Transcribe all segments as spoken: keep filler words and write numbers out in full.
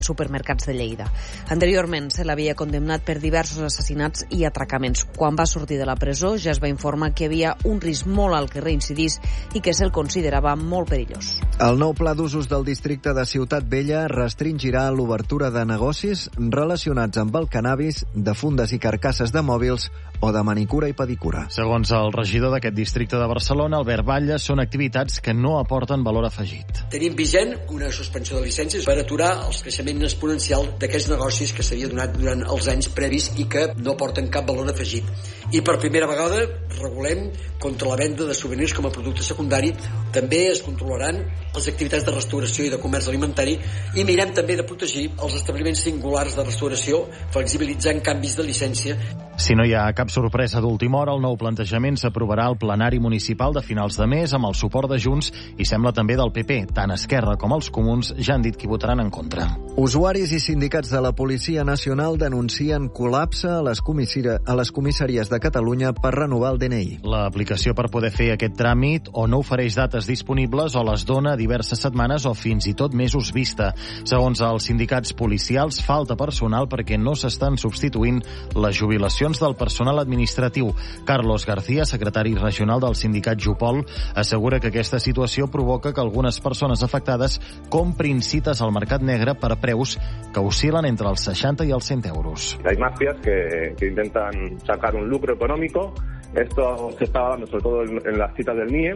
supermercats de Lleida. Anteriorment se l'havia condemnat per diversos assassinats i atracaments. Quan va sortir de la presó ja es va informar que hi havia un risc molt alt que reincidís i que se'l considerava molt perillós. El nou pla d'usos del districte de Ciutat Vella restringirà l'obertura de negocis relacionats amb el cannabis, de fundes i carcasses de mòbils o de manicura i pedicura. Segons el regidor d'aquest districte de Barcelona, Albert Batlle, són activitats que no aporten valor afegit. Tenim vigent una suspensió de llicències per aturar el creixement exponencial d'aquests negocis que s'havia donat durant els anys previs i que no aporten cap valor afegit. I per primera vegada regulem contra la venda de souvenirs com a producte secundari. També es controlaran les activitats de restauració i de comerç alimentari i mirem també de protegir els establiments singulars de restauració, flexibilitzant canvis de llicència. Si no hi ha cap sorpresa d'última hora, el nou plantejament s'aprovarà al plenari municipal de finals de mes amb el suport de Junts i sembla també del P P. Tant Esquerra com els comuns ja han dit que hi votaran en contra. Usuaris i sindicats de la Policia Nacional denuncien col·lapse a les, a les comissaries de Catalunya per renovar el D N I. L'aplicació per poder fer aquest tràmit o no ofereix dates disponibles o les dona diverses setmanes o fins i tot mesos vista. Segons els sindicats policials, falta personal perquè no s'estan substituint les jubilacions del personal administratiu. Carlos García, secretari regional del sindicat Jupol, assegura que aquesta situació provoca que algunes persones afectades comprin cites al mercat negre per preus que oscil·len entre els seixanta i els cent euros. Hay mafias que, que intentan sacar un lucro económico. Esto se está dando sobre todo en, en las citas del N I E.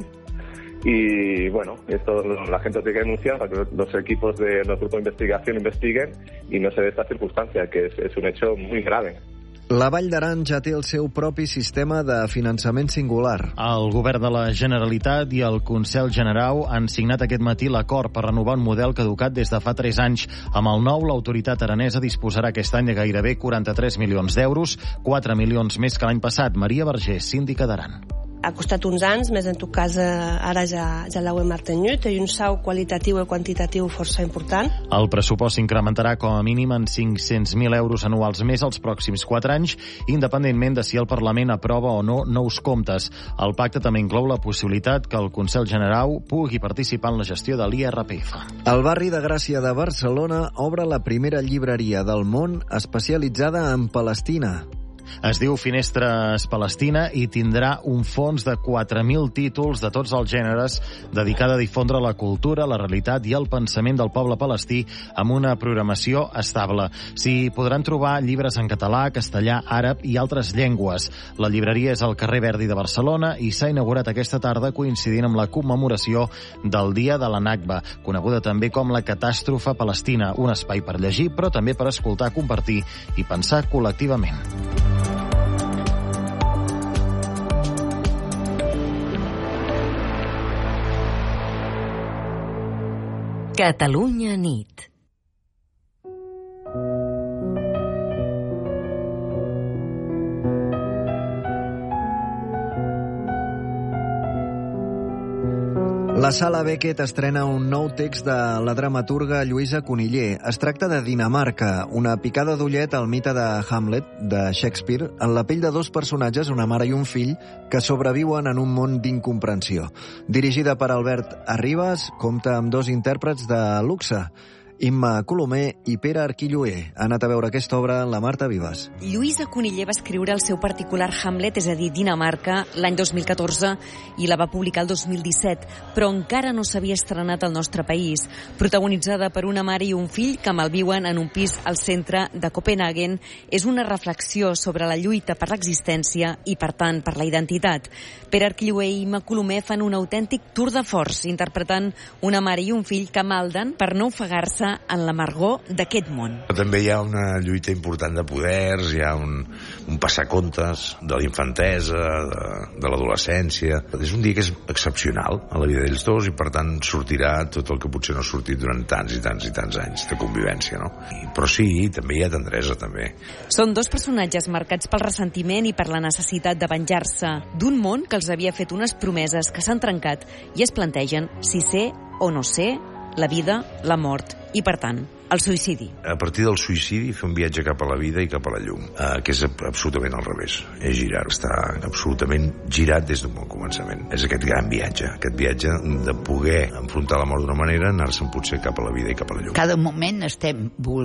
Y bueno, esto la gente tiene que denunciar para que los equipos de los grupos de investigación investiguen y no se dé esta circunstancia, que es, es un hecho muy grave. La Vall d'Aran ja té el seu propi sistema de finançament singular. El govern de la Generalitat i el Consell General han signat aquest matí l'acord per renovar un model caducat des de fa tres anys. Amb el nou, l'autoritat aranesa disposarà aquest any de gairebé quaranta-tres milions d'euros, quatre milions més que l'any passat. Maria Vergés, síndica d'Aran. Ha costat uns anys, més en tot cas ara ja, ja l'heu mantingut, i un salt qualitatiu i quantitatiu força important. El pressupost s'incrementarà com a mínim en cinc-cents mil euros anuals més els pròxims quatre anys, independentment de si el Parlament aprova o no nous comptes. El pacte també inclou la possibilitat que el Consell General pugui participar en la gestió de l'I R P F. El barri de Gràcia de Barcelona obre la primera llibreria del món especialitzada en Palestina. Es diu Finestres Palestina i tindrà un fons de quatre mil títols de tots els gèneres dedicada a difondre la cultura, la realitat i el pensament del poble palestí amb una programació estable. S'hi podran trobar llibres en català, castellà, àrab i altres llengües. La llibreria és al carrer Verdi de Barcelona i s'ha inaugurat aquesta tarda coincidint amb la commemoració del Dia de la Nakba, coneguda també com la Catàstrofe Palestina, un espai per llegir però també per escoltar, compartir i pensar col·lectivament. Catalunya nit. La Sala Beckett estrena un nou text de la dramaturga Lluïsa Coniller. Es tracta de Dinamarca, una picada d'ullet al mite de Hamlet, de Shakespeare, en la pell de dos personatges, una mare i un fill, que sobreviuen en un món d'incomprensió. Dirigida per Albert Arribas, compta amb dos intèrprets de luxe, Imma Colomer i Pere Arquilloé. Ha anat a veure aquesta obra la Marta Vives. Lluïsa Coniller va escriure el seu particular Hamlet, és a dir, Dinamarca, l'any dos mil catorze i la va publicar el dos mil disset, però encara no s'havia estrenat al nostre país. Protagonitzada per una mare i un fill que malviuen en un pis al centre de Copenhagen, és una reflexió sobre la lluita per l'existència i, per tant, per la identitat. Pere Arquilloé i Imma Colomer fan un autèntic tour de force, interpretant una mare i un fill que malden per no ofegar-se en l'amargor d'aquest món. També hi ha una lluita important de poders, hi ha un, un passacontes de la infantesa, de, de l'adolescència. És un dia que és excepcional a la vida d'ells dos i per tant sortirà tot el que potser no ha sortit durant tants i tants i tants anys de convivència, no? I, però sí, també hi ha tendresa, també. Són dos personatges marcats pel ressentiment i per la necessitat de venjar-se d'un món que els havia fet unes promeses que s'han trencat i es plantegen si ser o no ser, la vida, la mort i, per tant, el suïcidi. A partir del suïcidi, fer un viatge cap a la vida i cap a la llum, eh, que és absolutament al revés. És girar, està absolutament girat des d'un bon començament. És aquest gran viatge, aquest viatge de poder enfrontar la mort d'una manera, anar-se'n potser cap a la vida i cap a la llum. Cada moment estem